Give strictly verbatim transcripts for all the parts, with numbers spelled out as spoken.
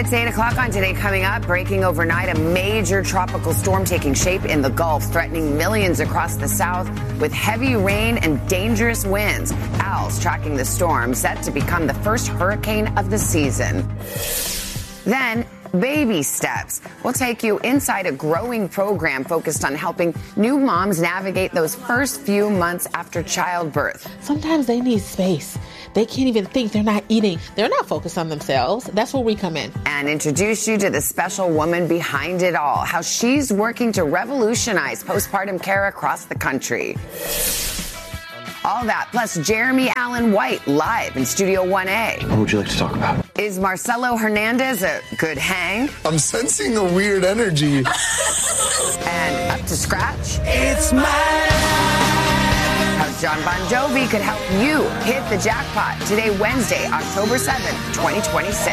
It's eight o'clock on Today. Coming up, breaking overnight, a major tropical storm taking shape in the Gulf, threatening millions across the south with heavy rain and dangerous winds. Al's tracking the storm, set to become the first hurricane of the season. Then, baby steps. We'll take you inside a growing program focused on helping new moms navigate those first few months after childbirth. Sometimes they need space. They can't even think. They're not eating. They're not focused on themselves. That's where we come in. And introduce you to the special woman behind it all, how she's working to revolutionize postpartum care across the country. All that, plus Jeremy Allen White live in Studio one A. What would you like to talk about? Is Marcelo Hernandez a good hang? I'm sensing a weird energy. And up to scratch? It's my How John Bon Jovi could help you hit the jackpot. Today, Wednesday, October seventh, twenty twenty-six.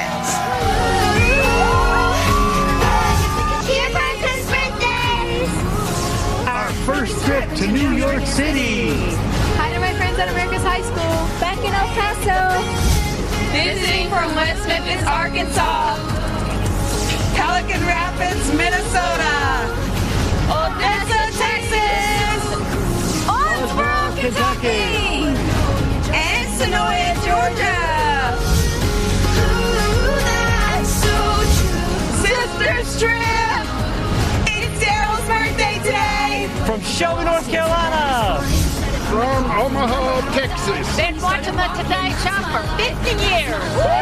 Here for his birthdays! Our first trip to New York City. Hi to my friends at America's High School. Back in El Paso. Visiting from West Memphis, Arkansas. Pelican Rapids, Minnesota. Odessa, Texas. Owensboro, Kentucky. And Sonoya, Georgia. Ooh, that's so true. Sisters trip. It's Daryl's birthday today. From Shelby, North Carolina. From Omaha, Texas. Been watching the Today Show for fifty years.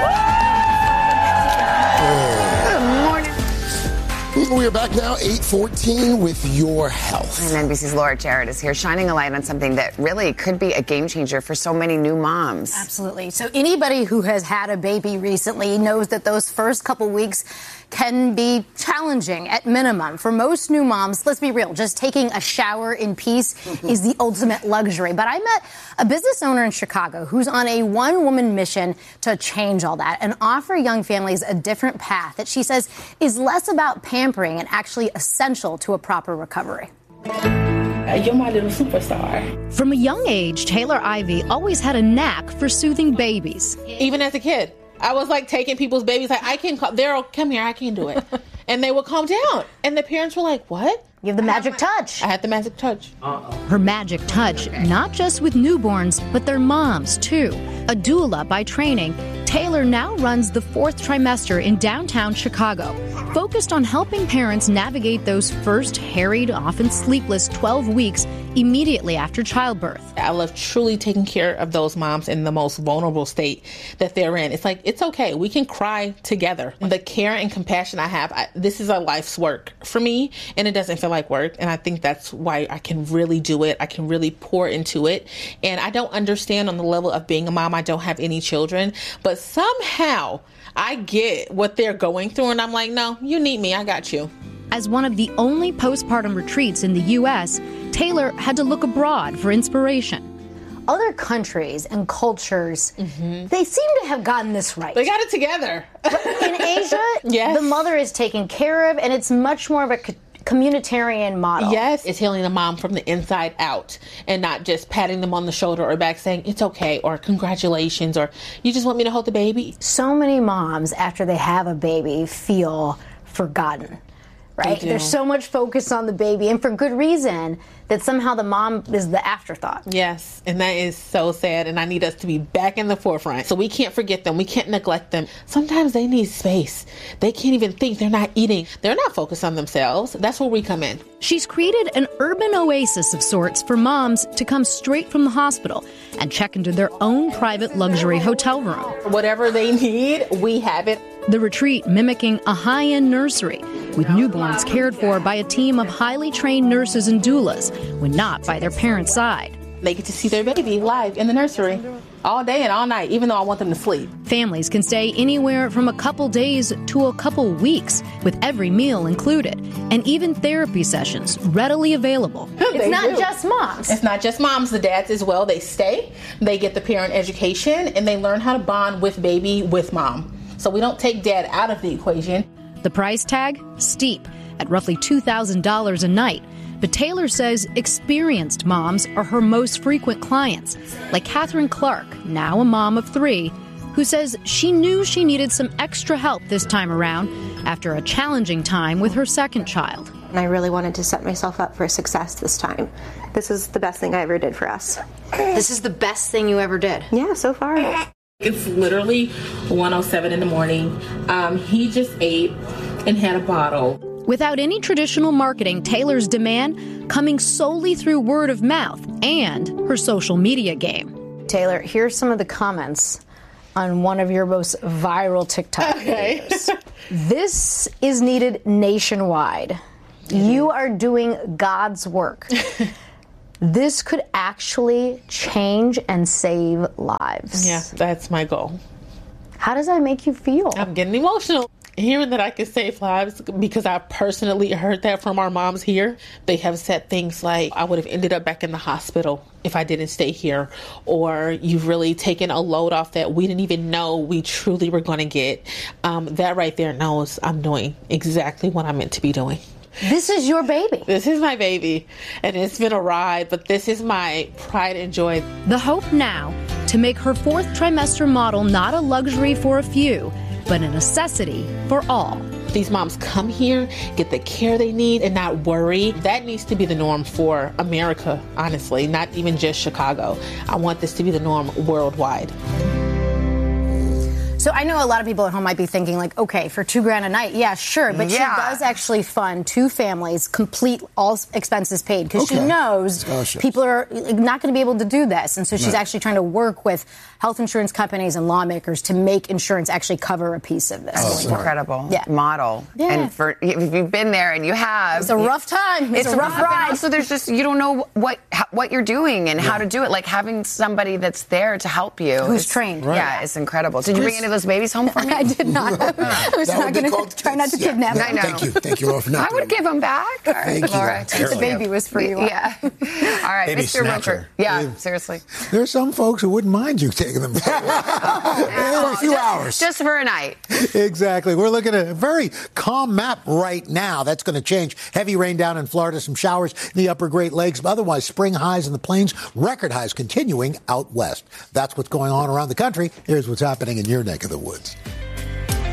Good morning. We are back now, eight fourteen, with your health. And N B C's Laura Jarrett is here, shining a light on something that really could be a game changer for so many new moms. Absolutely. So anybody who has had a baby recently knows that those first couple weeks can be challenging at minimum. For most new moms, let's be real, just taking a shower in peace is the ultimate luxury. But I met a business owner in Chicago who's on a one-woman mission to change all that and offer young families a different path that she says is less about pampering and actually essential to a proper recovery. You're my little superstar. From a young age, Taylor Ivy always had a knack for soothing babies. Even as a kid, I was like taking people's babies, like, I can, calm, Daryl, come here, I can do it. And they would calm down. And the parents were like, what? You have the magic touch. I had the magic touch. Her magic touch, not just with newborns, but their moms, too. A doula by training, Taylor now runs the fourth trimester in downtown Chicago, focused on helping parents navigate those first harried, often sleepless twelve weeks immediately after childbirth. I love truly taking care of those moms in the most vulnerable state that they're in. It's like, it's okay. We can cry together. The care and compassion I have, I, this is a life's work for me, and it doesn't feel like work. And I think that's why I can really do it. I can really pour into it. And I don't understand on the level of being a mom. I don't have any children, but somehow I get what they're going through. And I'm like, no, you need me. I got you. As one of the only postpartum retreats in the U S, Taylor had to look abroad for inspiration. Other countries and cultures, mm-hmm. they seem to have gotten this right. They got it together. In Asia, yes. the mother is taken care of, and it's much more of a communitarian model. Yes, it's healing the mom from the inside out and not just patting them on the shoulder or back saying, it's okay, or congratulations, or you just want me to hold the baby. So many moms, after they have a baby, feel forgotten. Right? There's so much focus on the baby, and for good reason, that somehow the mom is the afterthought. Yes, and that is so sad, and I need us to be back in the forefront. So we can't forget them. We can't neglect them. Sometimes they need space. They can't even think. They're not eating. They're not focused on themselves. That's where we come in. She's created an urban oasis of sorts for moms to come straight from the hospital and check into their own private luxury hotel room. Whatever they need, we have it. The retreat mimicking a high-end nursery, with newborns cared for by a team of highly trained nurses and doulas, when not by their parents' side. They get to see their baby live in the nursery all day and all night, even though I want them to sleep. Families can stay anywhere from a couple days to a couple weeks, with every meal included, and even therapy sessions readily available. It's not do. just moms. It's not just moms. The dads as well. They stay, they get the parent education, and they learn how to bond with baby with mom. So we don't take dad out of the equation. The price tag? Steep, at roughly two thousand dollars a night. But Taylor says experienced moms are her most frequent clients, like Catherine Clark, now a mom of three, who says she knew she needed some extra help this time around after a challenging time with her second child. And I really wanted to set myself up for success this time. This is the best thing I ever did for us. This is the best thing you ever did? Yeah, so far. It's literally one oh seven in the morning. Um, he just ate and had a bottle. Without any traditional marketing, Taylor's demand coming solely through word of mouth and her social media game. Taylor, here's some of the comments on one of your most viral TikTok okay. videos. This is needed nationwide. You are doing God's work. This could actually change and save lives. Yeah, that's my goal. How does that make you feel? I'm getting emotional. Hearing that I can save lives, because I personally heard that from our moms here. They have said things like, I would have ended up back in the hospital if I didn't stay here. Or you've really taken a load off that we didn't even know we truly were going to get. Um, that right there knows I'm doing exactly what I'm meant to be doing. This is your baby. This is my baby, and it's been a ride, but this is my pride and joy. The hope now to make her fourth trimester model not a luxury for a few, but a necessity for all. These moms come here, get the care they need, and not worry. That needs to be the norm for America, honestly, not even just Chicago. I want this to be the norm worldwide. So I know a lot of people at home might be thinking like, okay, for two grand a night, yeah, sure. But Yeah. she does actually fund two families, complete all expenses paid, because Okay. she knows Scholarships. people are like, not going to be able to do this. And so she's Right. actually trying to work with health insurance companies and lawmakers to make insurance actually cover a piece of this. That's incredible Yeah. model. Yeah. And for if you've been there and you have, It's a rough time. It's, a rough and ride. Also, there's just you don't know what how, what you're doing and how to do it. Like having somebody that's there to help you, Who's is- trained. Right. Yeah, it's incredible. Did you bring any of those babies home for me? I did not. I was That not would be going called- to try not to yeah. kidnap I her. know. Thank you. Thank you, Laura, for not I would doing give them back. All right, Thank you, Laura. Laura. The baby was for you. Yeah. All right, Baby Mister Roker. snatcher. Yeah, Yeah. seriously. There's some folks who wouldn't mind you taking them for a few just, hours. Just for a night. Exactly. We're looking at a very calm map right now. That's going to change. Heavy rain down in Florida, some showers in the upper Great Lakes. Otherwise, spring highs in the plains, record highs continuing out west. That's what's going on around the country. Here's what's happening in your neck of the woods.